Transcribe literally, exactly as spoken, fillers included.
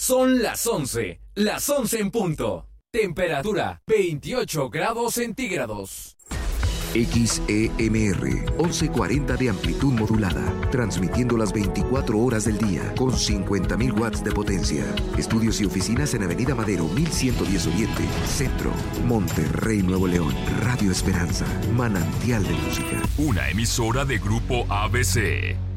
Son las once, las once en punto. Temperatura veintiocho grados centígrados. X E M R, once cuarenta de amplitud modulada, transmitiendo las veinticuatro horas del día con cincuenta mil watts de potencia. Estudios y oficinas en Avenida Madero mil ciento diez Oriente, Centro, Monterrey, Nuevo León. Radio Esperanza, manantial de música. Una emisora de Grupo A B C.